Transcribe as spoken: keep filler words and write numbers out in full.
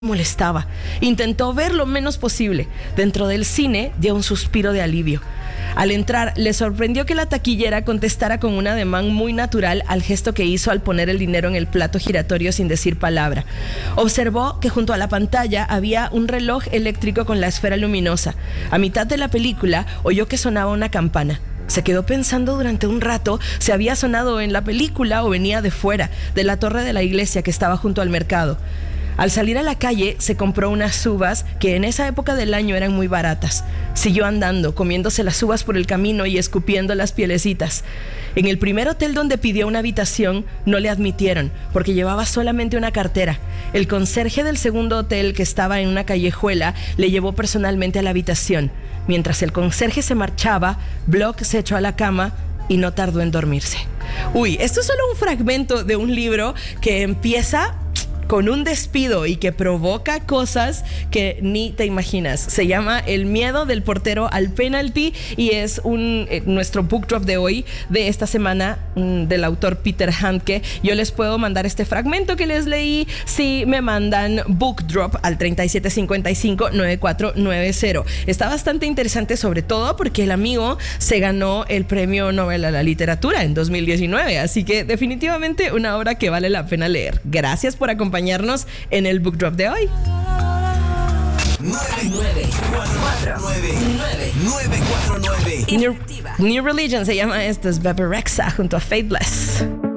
molestaba. Intentó ver lo menos posible. Dentro del cine dio un suspiro de alivio. Al entrar, le sorprendió que la taquillera contestara con un ademán muy natural al gesto que hizo al poner el dinero en el plato giratorio sin decir palabra. Observó que junto a la pantalla había un reloj eléctrico con la esfera luminosa. A mitad de la película oyó que sonaba una campana. Se quedó pensando durante un rato si había sonado en la película o venía de fuera, de la torre de la iglesia que estaba junto al mercado. Al salir a la calle, se compró unas uvas que en esa época del año eran muy baratas. Siguió andando, comiéndose las uvas por el camino y escupiendo las pielecitas. En el primer hotel donde pidió una habitación, no le admitieron, porque llevaba solamente una cartera. El conserje del segundo hotel, que estaba en una callejuela, le llevó personalmente a la habitación. Mientras el conserje se marchaba, Bloch se echó a la cama y no tardó en dormirse. Uy, esto es solo un fragmento de un libro que empieza con un despido y que provoca cosas que ni te imaginas. Se llama El miedo del portero al penalti y es un eh, nuestro book drop de hoy, de esta semana, mm, del autor Peter Handke. Yo les puedo mandar este fragmento que les leí si me mandan book drop al treinta y siete cincuenta y cinco noventa y cuatro noventa. Está bastante interesante, sobre todo porque el amigo se ganó el premio Nobel a la literatura en dos mil diecinueve, así que definitivamente una obra que vale la pena leer. Gracias por acompañarnos en el book drop de hoy. nueve cuatro nueve nueve cuatro nueve New, New Religion se llama esto, es Bebe Rexha junto a Faithless.